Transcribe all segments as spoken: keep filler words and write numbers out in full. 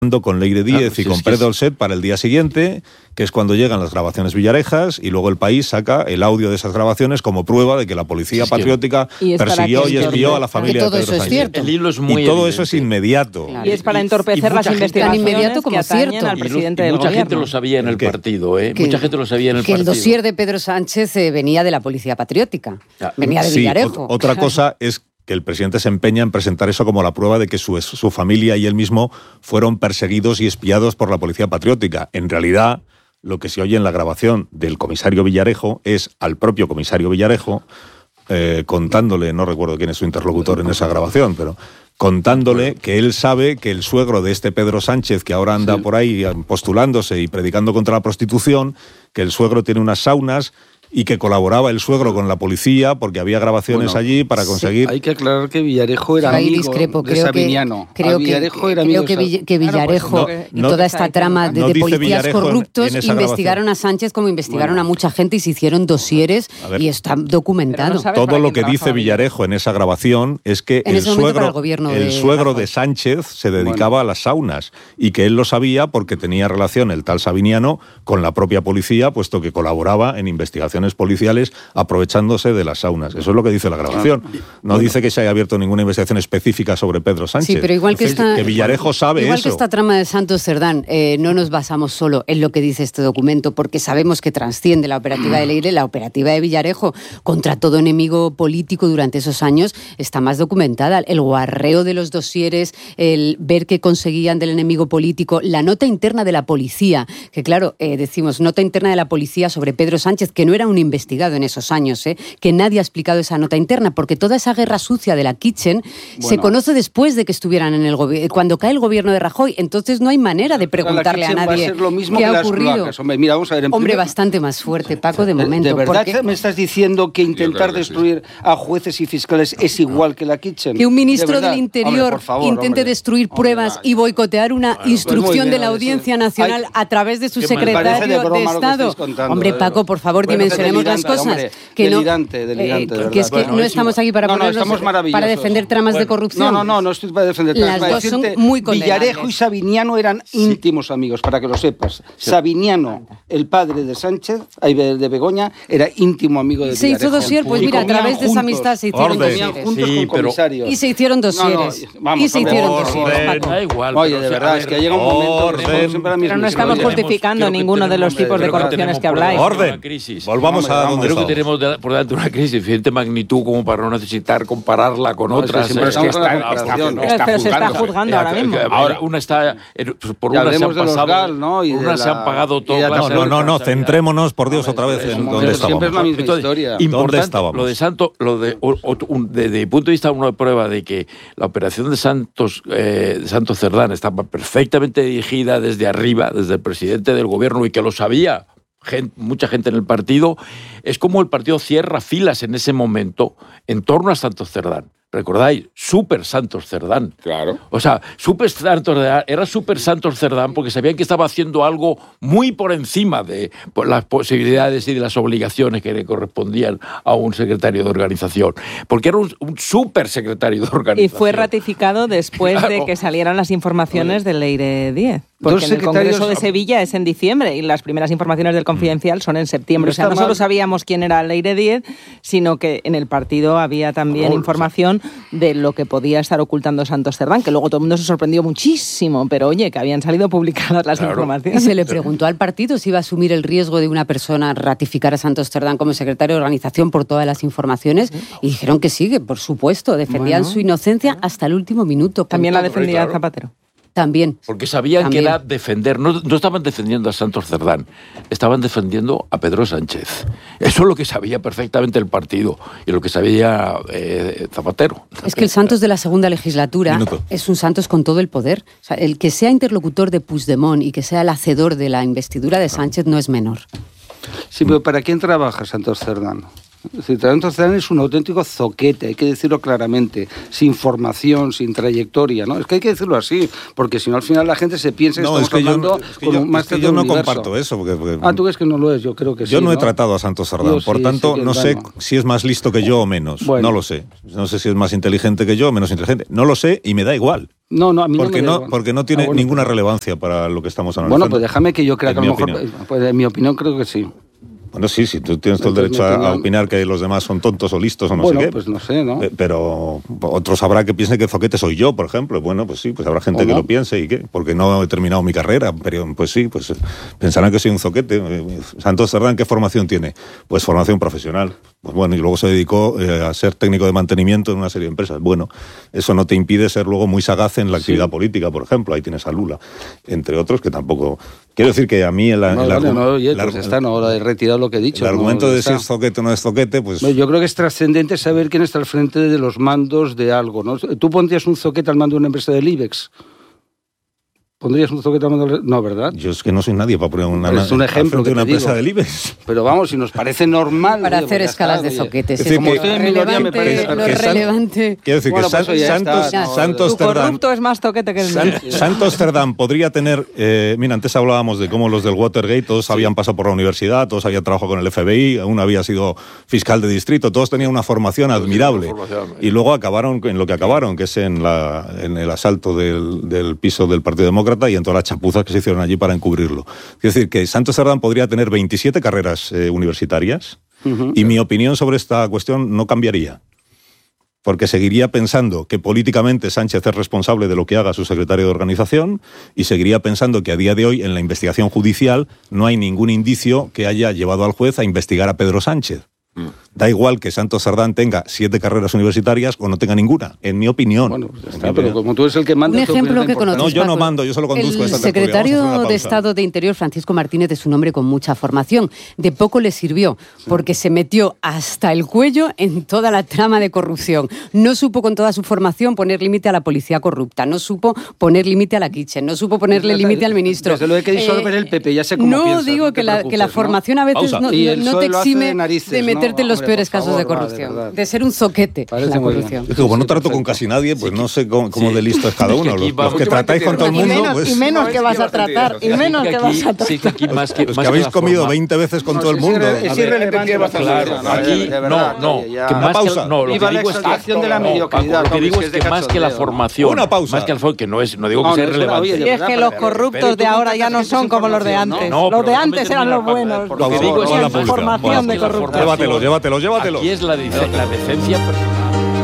con Leire Díez Claro, y con es Pérez que es... Dolcet para el día siguiente, que es cuando llegan las grabaciones Villarejas, y luego El País saca el audio de esas grabaciones como prueba de que la policía es que... patriótica y persiguió y espió a la familia de Pedro Sánchez. Es cierto. El hilo es muy y todo evidente. eso es inmediato. Claro. Y es para entorpecer y, y las investigaciones tan inmediato como que atañen cierto. al presidente y, y del mucha gobierno. gente lo sabía en el ¿Qué? partido, ¿eh? Que, mucha gente lo sabía en el que partido. Que el dossier de Pedro Sánchez eh, venía de la policía patriótica, ya. venía de sí, Villarejo. O, otra cosa es que el presidente se empeña en presentar eso como la prueba de que su, su familia y él mismo fueron perseguidos y espiados por la policía patriótica. En realidad, lo que se oye en la grabación del comisario Villarejo es al propio comisario Villarejo eh, contándole, no recuerdo quién es su interlocutor en esa grabación, pero contándole que él sabe que el suegro de este Pedro Sánchez, que ahora anda sí. por ahí postulándose y predicando contra la prostitución, que el suegro tiene unas saunas y que colaboraba el suegro con la policía porque había grabaciones bueno, allí para conseguir... Sí, hay que aclarar que Villarejo era Ahí amigo discrepo. de creo Sabiniano. Que, creo Villarejo que, era amigo creo que, Vill- que Villarejo claro, pues, y no, toda esta trama de, no de policías Villarejo corruptos en, en investigaron grabación. a Sánchez como investigaron bueno. a mucha gente y se hicieron dosieres y está documentado. No Todo lo que dice Villarejo en esa grabación es que en el suegro, el, gobierno el de suegro de Sánchez se dedicaba bueno. a las saunas y que él lo sabía porque tenía relación el tal Sabiniano con la propia policía, puesto que colaboraba en investigaciones policiales aprovechándose de las saunas. Eso es lo que dice la grabación. No bueno. dice que se haya abierto ninguna investigación específica sobre Pedro Sánchez. Sí, pero igual que, esta, que Villarejo sabe igual eso. que esta trama de Santos Cerdán, eh, no nos basamos solo en lo que dice este documento, porque sabemos que trasciende la operativa de Leire, la operativa de Villarejo contra todo enemigo político durante esos años está más documentada. El guarreo de los dosieres, el ver qué conseguían del enemigo político, la nota interna de la policía, que claro, eh, decimos nota interna de la policía sobre Pedro Sánchez, que no era un investigado en esos años, ¿eh? que nadie ha explicado esa nota interna, porque toda esa guerra sucia de la Kitchen bueno. se conoce después de que estuvieran en el gobierno, cuando cae el gobierno de Rajoy, entonces no hay manera de preguntarle a nadie va a ser lo mismo qué que ha las ocurrido. Cloacas. Hombre, mira, vamos a ver, en Hombre, primer... bastante más fuerte, Paco, de momento. ¿De verdad porque... me estás diciendo que intentar que destruir sí. a jueces y fiscales es igual que la Kitchen? Que un ministro ¿De del Interior hombre, favor, intente hombre. destruir hombre, pruebas vaya. y boicotear una bueno, instrucción pues de la Audiencia Nacional Hay... a través de su que secretario de, de Estado? Contando, hombre, Paco, por favor, bueno, dimensionemos las cosas. Hombre, que delirante, no, delirante, eh, de que es que bueno, no es estamos igual. aquí para no, no, ponernos para defender tramas bueno, de corrupción. No, no, no, no estoy para defender tramas. Las para dos decirte, son muy condenables. Villarejo y Sabiniano eran sí. íntimos amigos, para que lo sepas. Sí. Sabiniano, el padre de Sánchez, de Begoña, era íntimo amigo de se Villarejo. Se hizo dosier, pues mira, a través de esa amistad se hicieron dosieres. juntos sí, con comisarios. Y se hicieron dosieres. No, no, vamos, y se hicieron dosieres. Da igual. Oye, de verdad, es que llega un momento... Pero no estamos justificando ninguno de los tipos de corrupciones que habláis. Orden. Volvamos a donde creo que tenemos por delante una crisis de suficiente magnitud como para no necesitar compararla con otras. Siempre estamos en la comparación. Pero se está juzgando ahora mismo. Ahora una está por una se han pasado, una se han pagado todo. No, no, no, no, centrémonos por Dios otra vez en dónde estábamos. Siempre es la misma historia. ¿Dónde estábamos? Lo de Santos, lo de desde el punto de vista una prueba de que la operación de Santos eh, de Santos Cerdán estaba perfectamente dirigida desde arriba, desde el presidente del gobierno, y que lo sabía gente, mucha gente en el partido, es como el partido cierra filas en ese momento en torno a Santos Cerdán. ¿Recordáis? Super Santos Cerdán. Claro. O sea, Super Santos Cerdán era Super Santos Cerdán porque sabían que estaba haciendo algo muy por encima de pues, las posibilidades y de las obligaciones que le correspondían a un secretario de organización. Porque era un, un super secretario de organización. Y fue ratificado después claro. de que salieran las informaciones de Leire Díez. Porque en el Congreso de Sevilla es en diciembre y las primeras informaciones del Confidencial son en septiembre. O sea, no solo sabíamos quién era Leire Díez, sino que en el partido había también oh, información de lo que podía estar ocultando Santos Cerdán, que luego todo el mundo se sorprendió muchísimo, pero oye, que habían salido publicadas las claro. informaciones. Y se le preguntó al partido si iba a asumir el riesgo de una persona ratificar a Santos Cerdán como secretario de organización por todas las informaciones, y dijeron que sí, que por supuesto, defendían bueno, su inocencia hasta el último minuto. También la defendía claro. Zapatero. También. Porque sabían También. que era defender, no, no estaban defendiendo a Santos Cerdán, estaban defendiendo a Pedro Sánchez. Eso es lo que sabía perfectamente el partido y lo que sabía eh, Zapatero. Es que el Santos de la segunda legislatura Minuto. es un Santos con todo el poder. O sea, el que sea interlocutor de Puigdemont y que sea el hacedor de la investidura de Sánchez no es menor. Sí, pero ¿para quién trabaja Santos Cerdán? Santos Cerdán es un auténtico zoquete, hay que decirlo claramente, sin formación, sin trayectoria, ¿no? Es que hay que decirlo así, porque si no al final la gente se piensa que no, estamos es que hablando yo, es que con yo, un máster es que yo no universo. comparto eso. Porque, porque, ah, ¿tú crees que no lo es? Yo creo que yo sí, no he ¿no? tratado a Santos Cerdán, Yo por sí, tanto, sí que no sé bueno. si es más listo que yo o menos, Bueno. no lo sé. No sé si es más inteligente que yo o menos inteligente, no lo sé y me da igual. No, no, a mí porque no me da no, igual. porque no tiene ah, bueno, ninguna pero... relevancia para lo que estamos analizando. Bueno, pues déjame que yo crea que a lo mejor... Opinión. Pues en mi opinión creo que sí. Bueno, sí, sí, tú tienes todo el Entonces, derecho a, opinión... a opinar que los demás son tontos o listos o no bueno, sé qué. pues no sé, ¿no? Eh, Pero otros habrá que piensen que zoquete soy yo, por ejemplo. Bueno, pues sí, pues habrá gente que no? lo piense y qué, porque no he terminado mi carrera. Pero pues sí, pues pensarán que soy un zoquete. Santos Cerdán, ¿qué formación tiene? Pues formación profesional. Pues bueno, y luego se dedicó eh, a ser técnico de mantenimiento en una serie de empresas. Bueno, eso no te impide ser luego muy sagaz en la actividad sí. política, por ejemplo. Ahí tienes a Lula, entre otros, que tampoco... Quiero decir que a mí... El, no, el, vale, argu... no, oye, el, pues está, no, he retirado lo que he dicho. El argumento no, de está. si es zoquete o no es zoquete, pues... Yo creo que es trascendente saber quién está al frente de los mandos de algo, ¿no? ¿Tú pondrías un zoquete al mando de una empresa del IBEX? ¿Pondrías un zoquete al mando del... No, ¿verdad? Yo es que no soy nadie para poner una, es un ejemplo de una te empresa digo. del IBEX. Pero vamos, si nos parece normal... Para oye, hacer pues escalas está, de zoquetes. Es decir, como que, estoy en minoría me parece que, lo que relevante. Quiero decir bueno, que pues Santos, está, no, Tu Santos Cerdán... corrupto es más zoquete que el San, Santos Cerdán podría tener... Eh, mira, antes hablábamos de cómo los del Watergate, todos sí. habían pasado por la universidad, todos habían trabajado con el F B I, uno había sido fiscal de distrito, todos tenían una formación admirable. Una formación, y luego acabaron en lo que acabaron, que es en, la, en el asalto del, del piso del Partido Demócrata y en todas las chapuzas que se hicieron allí para encubrirlo. Es decir, que Santos Cerdán podría tener veintisiete carreras eh, universitarias uh-huh. y mi opinión sobre esta cuestión no cambiaría. Porque seguiría pensando que políticamente Sánchez es responsable de lo que haga su secretario de organización y seguiría pensando que a día de hoy en la investigación judicial no hay ningún indicio que haya llevado al juez a investigar a Pedro Sánchez. Mm. Da igual que Santos Cerdán tenga siete carreras universitarias o no tenga ninguna, en mi opinión. Bueno, pues está, pero opinión. Como tú eres el que manda... Un ejemplo que conoces, No, yo Paco, no mando, yo solo conduzco el esta El secretario de Estado de Interior, Francisco Martínez, es un hombre con mucha formación. De poco le sirvió, porque sí. se metió hasta el cuello en toda la trama de corrupción. No supo con toda su formación poner límite a la policía corrupta, no supo poner límite a la Kitchen, no supo ponerle límite al ministro. Desde luego que disolver eh, el P P, ya sé cómo No piensas, digo no que, la, que la formación ¿no? a veces no, no, no te exime de, narices, de meterte ¿no? en los Hombre, peores casos favor, de corrupción, va, de, de ser un zoquete en la corrupción. Es que como no trato con casi nadie, pues no sé cómo, cómo sí. de listo es cada uno. Los, los que tratáis con todo el mundo... Y menos, pues, y menos que vas a tratar, y menos que vas a tratar. Sí, que aquí más que, los más que habéis que comido forma. veinte veces con no, todo el mundo. Es irrelevante. Claro, aquí no, no. Que más pausa. Que, no, lo que digo es que de la mediocridad. Lo que digo es que más que la formación, una pausa. más que la formación, que no es, no digo que sea irrelevante. Y es que los corruptos de ahora ya no son como los de antes. Los de antes eran los buenos. Lo que digo es la formación de corruptos. Llévatelo, llévatelo, llévatelo. Aquí es la decencia personal.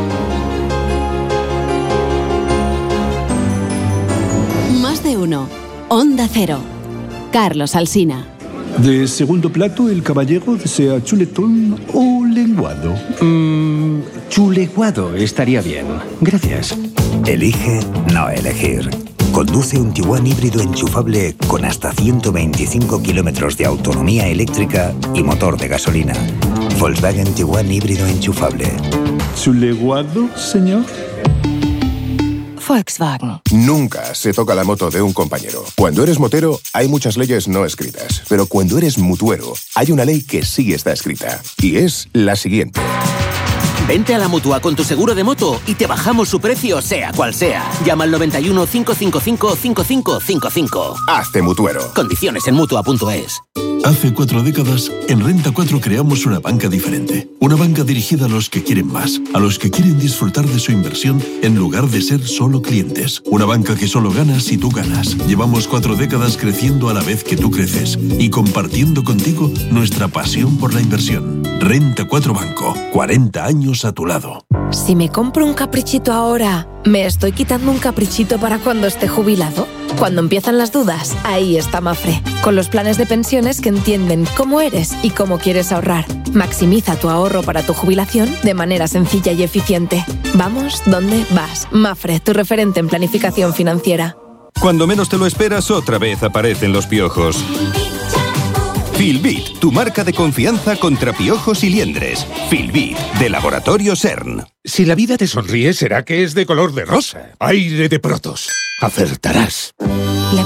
Más de uno. Onda Cero. Carlos Alsina. De segundo plato, el caballero desea chuletón o lenguado. Mmm, chuleguado estaría bien. Gracias. Elige no elegir. Conduce un Tiguan híbrido enchufable con hasta ciento veinticinco kilómetros de autonomía eléctrica y motor de gasolina. Volkswagen Tiguan híbrido enchufable. ¿Chuleguado, señor? Volkswagen. Nunca se toca la moto de un compañero. Cuando eres motero, hay muchas leyes no escritas. Pero cuando eres mutuero, hay una ley que sí está escrita. Y es la siguiente. Vente a la Mutua con tu seguro de moto y te bajamos su precio, sea cual sea. Llama al noventa y uno, cinco cinco cinco, cinco cinco cinco cinco. Hazte mutuero. Condiciones en mutua punto es. Hace cuatro décadas, en Renta cuatro creamos una banca diferente. Una banca dirigida a los que quieren más, a los que quieren disfrutar de su inversión en lugar de ser solo clientes. Una banca que solo gana si tú ganas. Llevamos cuatro décadas creciendo a la vez que tú creces y compartiendo contigo nuestra pasión por la inversión. Renta cuatro Banco, cuarenta años a tu lado. Si me compro un caprichito ahora, ¿me estoy quitando un caprichito para cuando esté jubilado? Cuando empiezan las dudas, ahí está Mafre, con los planes de pensiones que entienden cómo eres y cómo quieres ahorrar. Maximiza tu ahorro para tu jubilación de manera sencilla y eficiente. Vamos, ¿dónde vas? Mafre, tu referente en planificación financiera. Cuando menos te lo esperas, otra vez aparecen los piojos. Filbit, tu marca de confianza contra piojos y liendres. Filbit, de Laboratorio CERN. Si la vida te sonríe, será que es de color de rosa. Aire de Protos. Acertarás. La vida de un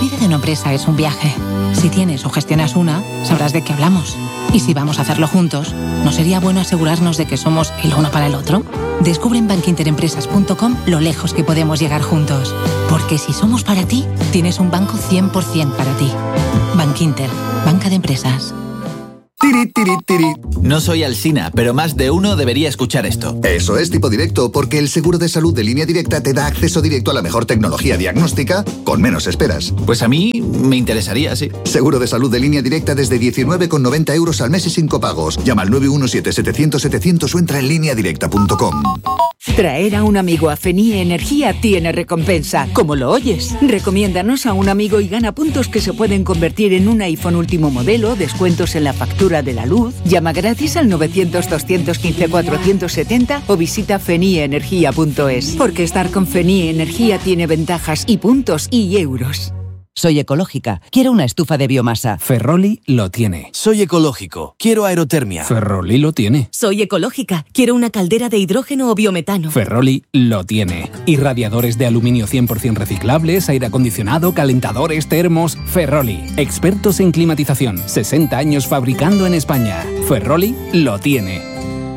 empresa es un viaje. Si tienes o gestionas una, sabrás de qué hablamos. Y si vamos a hacerlo juntos, ¿no sería bueno asegurarnos de que somos el uno para el otro? Descubre en bankinterempresas punto com lo lejos que podemos llegar juntos. Porque si somos para ti, tienes un banco cien por ciento para ti. Bankinter, banca de empresas. Tiri, tiri, tiri. No soy Alsina, pero más de uno debería escuchar esto. Eso es Tipo Directo, porque el seguro de salud de Línea Directa te da acceso directo a la mejor tecnología diagnóstica con menos esperas. Pues a mí me interesaría, sí. Seguro de salud de Línea Directa desde diecinueve con noventa euros al mes y sin copagos. Llama al nueve uno siete, setecientos, setecientos o entra en línea directa punto com. Traer a un amigo a Fenie Energía tiene recompensa, como lo oyes. Recomiéndanos a un amigo y gana puntos que se pueden convertir en un iPhone último modelo, descuentos en la factura de la luz. Llama gratis al novecientos, doscientos quince, cuatrocientos setenta o visita fenie energía punto es. Porque estar con Fenie Energía tiene ventajas y puntos y euros. Soy ecológica. Quiero una estufa de biomasa. Ferroli lo tiene. Soy ecológico. Quiero aerotermia. Ferroli lo tiene. Soy ecológica. Quiero una caldera de hidrógeno o biometano. Ferroli lo tiene. Irradiadores de aluminio cien por ciento reciclables, aire acondicionado, calentadores, termos. Ferroli. Expertos en climatización. sesenta años fabricando en España. Ferroli lo tiene.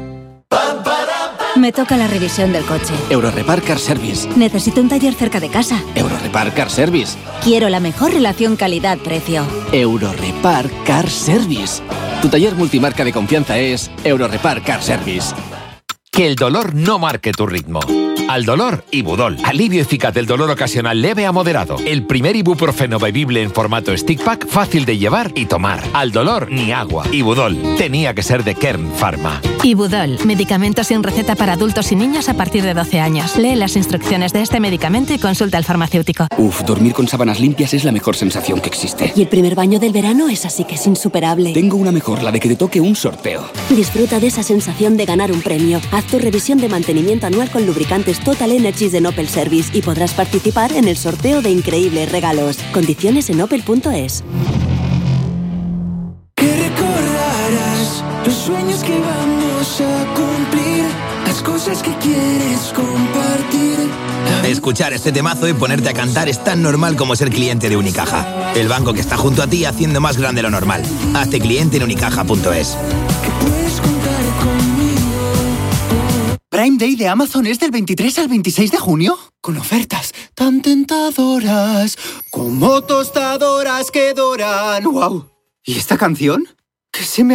Me toca la revisión del coche. Eurorepar Car Service. Necesito un taller cerca de casa. Eurorepar Car Service. Quiero la mejor relación calidad-precio. Eurorepar Car Service. Tu taller multimarca de confianza es Eurorepar Car Service. Que el dolor no marque tu ritmo. Al dolor, Ibudol. Alivio eficaz del dolor ocasional leve a moderado. El primer ibuprofeno bebible en formato stick pack, fácil de llevar y tomar. Al dolor, ni agua. Ibudol. Tenía que ser de Kern Pharma. Ibudol. Medicamento sin receta para adultos y niños a partir de doce años. Lee las instrucciones de este medicamento y consulta al farmacéutico. Uf, dormir con sábanas limpias es la mejor sensación que existe. Y el primer baño del verano es así que es insuperable. Tengo una mejor, la de que te toque un sorteo. Disfruta de esa sensación de ganar un premio. Haz tu revisión de mantenimiento anual con lubricantes Total Energies de Opel Service y podrás participar en el sorteo de increíbles regalos. Condiciones en opel punto es. Que recordarás los sueños que vamos a cumplir, las cosas que quieres compartir. Escuchar este temazo y ponerte a cantar es tan normal como ser cliente de Unicaja. El banco que está junto a ti haciendo más grande lo normal. Hazte cliente en unicaja punto es. ¿Prime Day de Amazon es del veintitrés al veintiséis de junio? Con ofertas tan tentadoras como tostadoras que doran. ¡Wow! ¿Y esta canción? ¿Qué se me